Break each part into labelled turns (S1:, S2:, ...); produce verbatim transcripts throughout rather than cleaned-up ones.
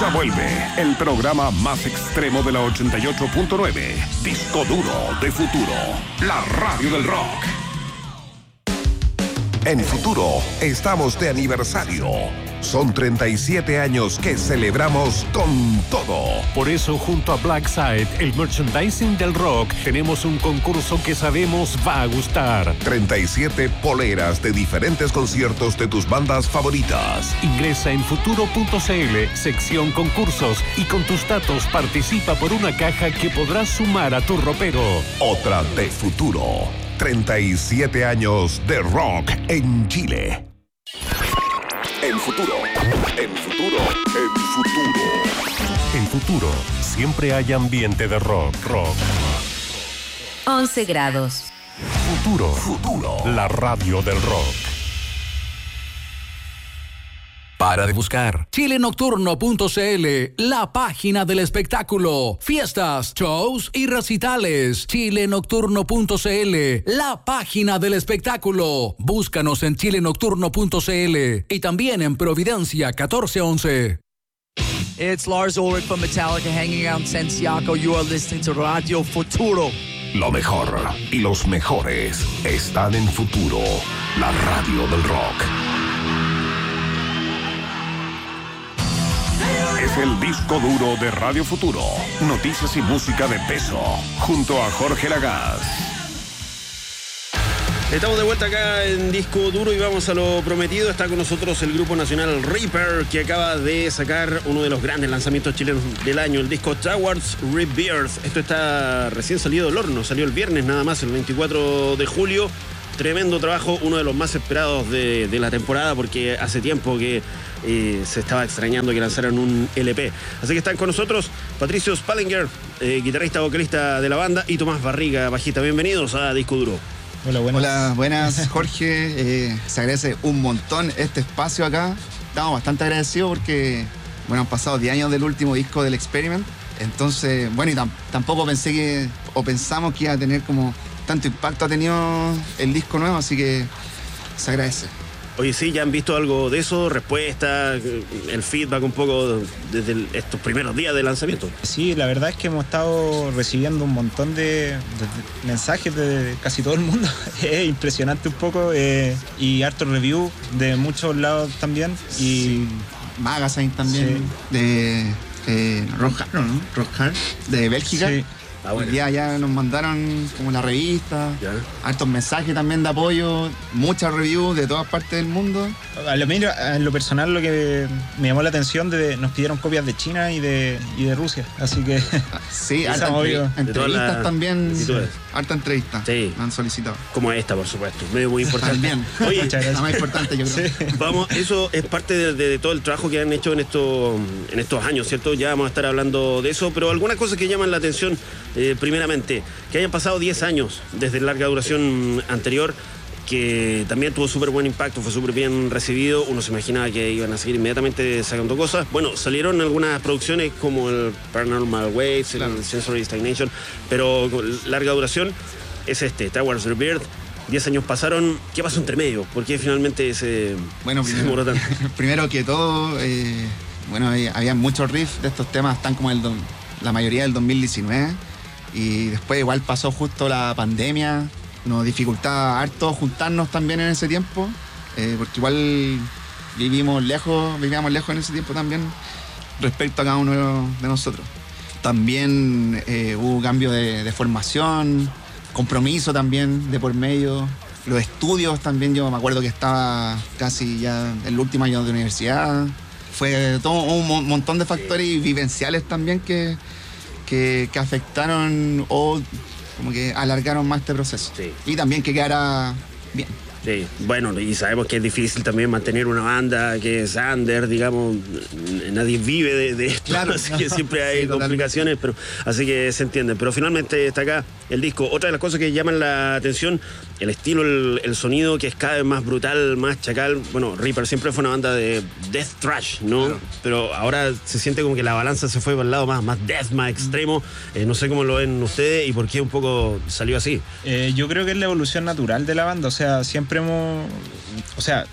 S1: Ya vuelve el programa más extremo de la ochenta y ocho punto nueve, Disco Duro de Futuro, la radio del rock. En Futuro estamos de aniversario. Son treinta y siete años que celebramos con todo.
S2: Por eso, junto a Blackside, el merchandising del rock, tenemos un concurso que sabemos va a gustar.
S1: treinta y siete poleras de diferentes conciertos de tus bandas favoritas.
S2: Ingresa en futuro punto cl, sección concursos, y con tus datos participa por una caja que podrás sumar a tu ropero.
S1: Otra de Futuro. treinta y siete años de rock en Chile. En Futuro, en Futuro, en Futuro.
S2: En Futuro, siempre hay ambiente de rock, rock.
S3: once grados.
S2: Futuro,
S1: Futuro.
S2: La radio del rock.
S4: Para de buscar. chile nocturno punto cl, la página del espectáculo. Fiestas, shows y recitales. chile nocturno punto cl, la página del espectáculo. Búscanos en chile nocturno punto cl y también en Providencia catorce once.
S5: It's Lars Ulrich from Metallica hanging out in Santiago. You are listening to Radio Futuro.
S1: Lo mejor y los mejores están en Futuro, la radio del rock. Es el disco duro de Radio Futuro. Noticias y música de peso. Junto a Jorge Lagaz.
S6: Estamos de vuelta acá en Disco Duro y vamos a lo prometido. Está con nosotros el grupo nacional Reaper, que acaba de sacar uno de los grandes lanzamientos chilenos del año, el disco Towards Rebirth. Esto está recién salido del horno. Salió el viernes nada más, el veinticuatro de julio. Tremendo trabajo, uno de los más esperados de, de la temporada, porque hace tiempo que eh, se estaba extrañando que lanzaran un L P. Así que están con nosotros Patricio Spallinger, eh, guitarrista, vocalista de la banda, y Tomás Barriga, bajista. Bienvenidos a Disco Duro.
S7: Hola, buenas. Hola, buenas, Jorge. Eh, se agradece un montón este espacio acá. Estamos bastante agradecidos porque, bueno, han pasado diez años del último disco del Experiment. Entonces, bueno, y tam- tampoco pensé que, o pensamos que iba a tener como tanto impacto ha tenido el disco nuevo, así que se agradece.
S6: Oye, sí, ¿ya han visto algo de eso? ¿Respuesta? ¿El feedback un poco desde el, estos primeros días de lanzamiento?
S8: Sí, la verdad es que hemos estado recibiendo un montón de, de mensajes de casi todo el mundo. Es impresionante un poco. Eh, y hartos reviews de muchos lados también. Y
S7: sí. Magazine también, sí. De eh, Rock Hard, ¿no? Rock Hard, de Bélgica. Sí. Ah, bueno. Ya, ya nos mandaron como la revista, ya. Hartos mensajes también de apoyo, muchas reviews de todas partes del mundo.
S8: A lo, en lo personal, lo que me llamó la atención, de, nos pidieron copias de China y de, y de Rusia, así que...
S7: Sí, hartas entre, entrevistas la, también, harta entrevista sí. Me han solicitado.
S6: Como esta, por supuesto, medio muy importante.
S7: También, oye, la más importante yo creo. Sí.
S6: Vamos, eso es parte de, de, de todo el trabajo que han hecho en estos, en estos años, ¿cierto? Ya vamos a estar hablando de eso, pero algunas cosas que llaman la atención... Eh, primeramente, que hayan pasado diez años desde larga duración anterior, que también tuvo súper buen impacto, fue súper bien recibido. Uno se imaginaba que iban a seguir inmediatamente sacando cosas. Bueno, salieron algunas producciones como el Paranormal Waves, claro. El Sensory Stagnation, pero larga duración es este, Towards Rebirth. Diez años pasaron, ¿qué pasó entre medio? ¿Por qué finalmente se,
S7: bueno,
S6: se
S7: primero,
S6: demoró tanto?
S7: Primero que todo, eh, bueno, había muchos riffs de estos temas, están como el do, la mayoría del dos mil diecinueve. Y después igual pasó justo la pandemia, nos dificultaba harto juntarnos también en ese tiempo, eh, porque igual vivimos lejos, vivíamos lejos en ese tiempo también respecto a cada uno de nosotros. También eh, hubo cambio de, de formación, compromiso también de por medio, los estudios también, yo me acuerdo que estaba casi ya en el último año de universidad, fue todo un montón de factores vivenciales también que... Que, que afectaron o como que alargaron más este proceso. Sí. Y también que quedara bien.
S6: Sí, bueno, y sabemos que es difícil también mantener una banda que es under, digamos, nadie vive de, de esto, claro, así no, que siempre hay sí, complicaciones, pero así que se entiende. Pero finalmente está acá el disco. Otra de las cosas que llaman la atención, el estilo, el, el sonido, que es cada vez más brutal, más chacal. Bueno, Reaper siempre fue una banda de death thrash, ¿no? Claro. Pero ahora se siente como que la balanza se fue para el lado más, más death, más extremo. Eh, no sé cómo lo ven ustedes y por qué un poco salió así.
S8: Eh, yo creo que es la evolución natural de la banda, o sea, siempre hemos, o sea,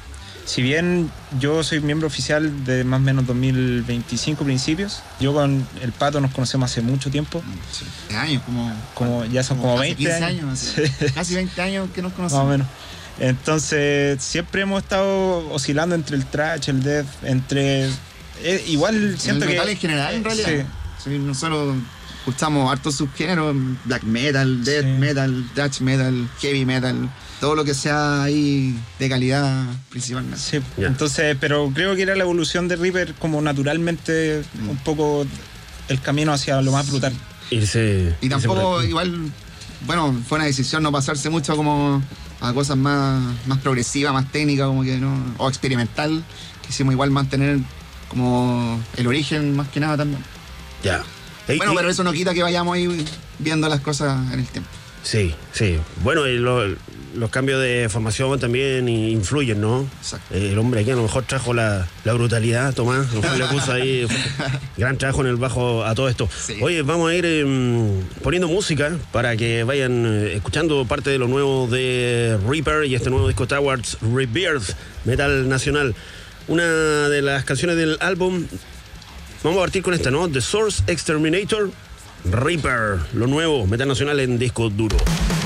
S8: Si bien yo soy miembro oficial de más o menos dos mil veinticinco principios, yo con el Pato nos conocemos hace mucho tiempo.
S7: Sí. Años, como,
S8: como ya son como, como veinte
S7: quince
S8: años.
S7: años sí. Casi veinte años que nos conocemos.
S8: Más o menos. Entonces siempre hemos estado oscilando entre el thrash, el death, entre... Eh, igual siento
S7: el
S8: que...
S7: metal en general, en realidad.
S8: Sí.
S7: Sí, nosotros escuchamos hartos subgéneros, black metal, death sí. metal, thrash metal, heavy metal, todo lo que sea ahí de calidad principalmente.
S8: Sí, yeah. Entonces, pero creo que era la evolución de Reaper como naturalmente mm. un poco el camino hacia lo más brutal.
S6: Irse,
S7: y tampoco
S6: irse
S7: igual, bueno, fue una decisión no pasarse mucho como a cosas más, más progresivas, más técnicas, como que no, o experimental. Quisimos igual mantener como el origen más que nada también.
S6: Ya. Yeah.
S7: Hey, bueno, y... pero eso no quita que vayamos ahí viendo las cosas en el tiempo.
S6: Sí, sí. Bueno, y lo, los cambios de formación también influyen, ¿no? Exacto. Eh, el hombre aquí a lo mejor trajo la, la brutalidad, Tomás, a lo mejor le puso ahí gran trabajo en el bajo a todo esto. Sí. Oye, vamos a ir eh, poniendo música para que vayan eh, escuchando parte de lo nuevo de Reaper y este nuevo disco Towards Rebirth, metal nacional. Una de las canciones del álbum, vamos a partir con esta, ¿no? The Source Exterminator, Reaper, lo nuevo, metal nacional en disco duro.